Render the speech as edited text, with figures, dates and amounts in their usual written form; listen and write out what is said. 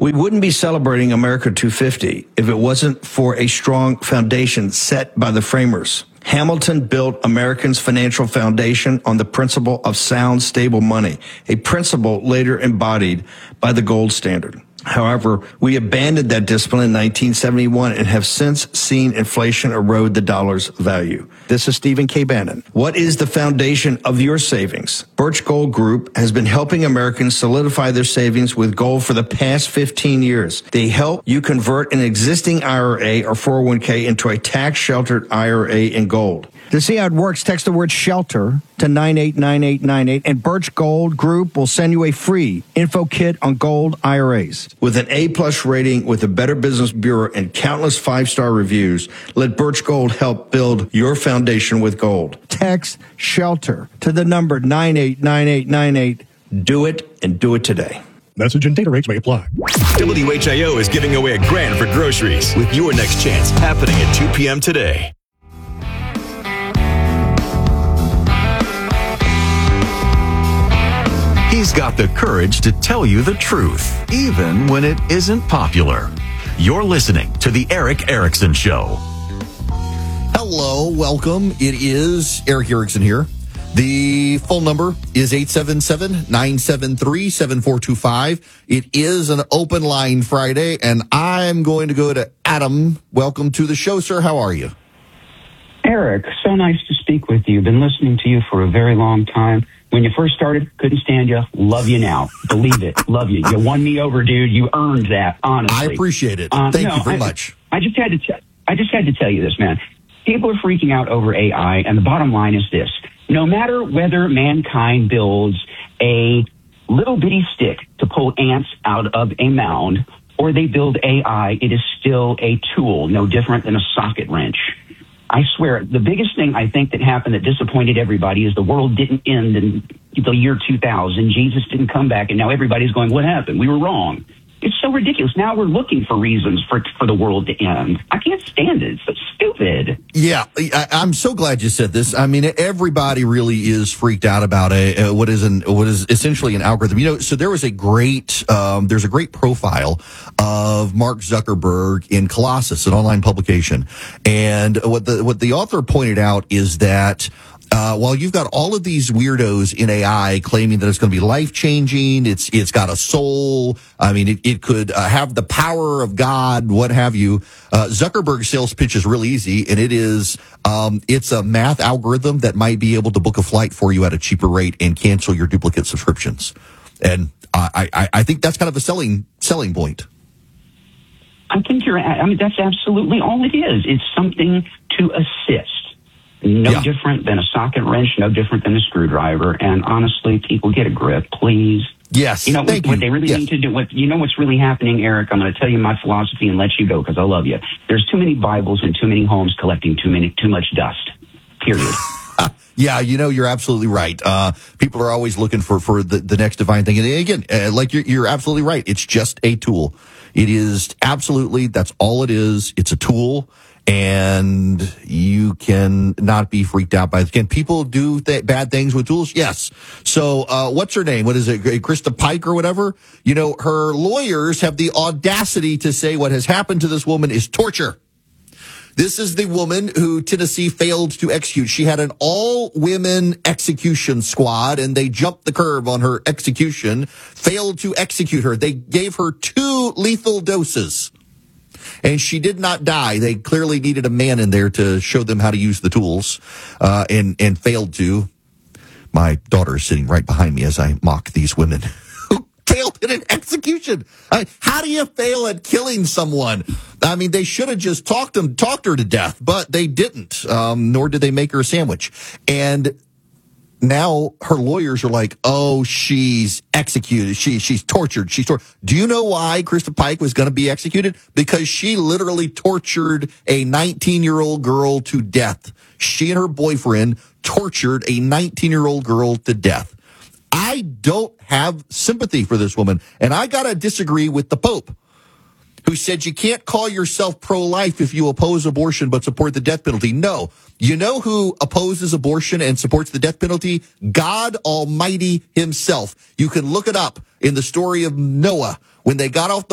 We wouldn't be celebrating America 250 if it wasn't for a strong foundation set by the framers. Hamilton built Americans' financial foundation on the principle of sound, stable money, a principle later embodied by the gold standard. However, we abandoned that discipline in 1971 and have since seen inflation erode the dollar's value. This is Stephen K. Bannon. What is the foundation of your savings? Birch Gold Group has been helping Americans solidify their savings with gold for the past 15 years. They help you convert an existing IRA or 401k into a tax-sheltered IRA in gold. To see how it works, text the word SHELTER to 989898, and Birch Gold Group will send you a free info kit on gold IRAs. With an A-plus rating with the Better Business Bureau and countless five-star reviews, let Birch Gold help build your foundation with gold. Text SHELTER to the number 989898. Do it, and do it today. Message and data rates may apply. WHIO is giving away $1,000 for groceries with your next chance happening at 2 p.m. today. He's got the courage to tell you the truth, even when it isn't popular. You're listening to The Erick Erickson Show. Hello, welcome. It is Erick Erickson here. The phone number is 877-973-7425. It is an open line Friday, and I'm going to go to Adam. Welcome to the show, sir. How are you? Eric, so nice to speak with you. Been listening to you for a very long time. When you first started, couldn't stand you. Love you now. Believe it. Love you. You won me over, dude. You earned that, honestly. I appreciate it. Thank you very much. I just had to tell you this, man. People are freaking out over AI, and the bottom line is this. No matter whether mankind builds a little bitty stick to pull ants out of a mound, or they build AI, it is still a tool, no different than a socket wrench. I swear, the biggest thing I think that happened that disappointed everybody is the world didn't end in the year 2000. Jesus didn't come back, and now everybody's going, what happened? We were wrong. It's so ridiculous. Now we're looking for reasons for the world to end. I can't stand it. It's so stupid. Yeah, I'm so glad you said this. I mean, everybody really is freaked out about what is essentially an algorithm. You know, so there was there's a great profile of Mark Zuckerberg in Colossus, an online publication, and what the author pointed out is that while you've got all of these weirdos in AI claiming that it's going to be life-changing, it's got a soul, I mean, it could have the power of God, what have you, Zuckerberg's sales pitch is really easy, and it's a math algorithm that might be able to book a flight for you at a cheaper rate and cancel your duplicate subscriptions. And I think that's kind of a selling point. I think that's absolutely all it is. It's something to assist. No different than a socket wrench, no different than a screwdriver. And honestly, people, get a grip, please. Yes. You know, what they really need to do, what's really happening, Eric, I'm going to tell you my philosophy and let you go because I love you. There's too many Bibles and too many homes collecting too much dust. Period. Yeah, you're absolutely right. People are always looking for the next divine thing. And again, you're absolutely right. It's just a tool. It is absolutely, that's all it is. It's a tool. And you can not be freaked out by it. Can people do bad things with tools? Yes. So, what's her name? What is it? Krista Pike or whatever? You know, her lawyers have the audacity to say what has happened to this woman is torture. This is the woman who Tennessee failed to execute. She had an all-women execution squad, and they jumped the curve on her execution, failed to execute her. They gave her 2 lethal doses. And she did not die. They clearly needed a man in there to show them how to use the tools, and failed to. My daughter is sitting right behind me as I mock these women who failed in an execution. How do you fail at killing someone? I mean, they should have just talked her to death, but they didn't, nor did they make her a sandwich. And now her lawyers are like, oh, she's executed. She's tortured. Do you know why Krista Pike was going to be executed? Because she literally tortured a 19-year-old girl to death. She and her boyfriend tortured a 19-year-old girl to death. I don't have sympathy for this woman, and I got to disagree with the Pope, who said you can't call yourself pro-life if you oppose abortion but support the death penalty. No. You know who opposes abortion and supports the death penalty? God Almighty himself. You can look it up in the story of Noah. When they got off the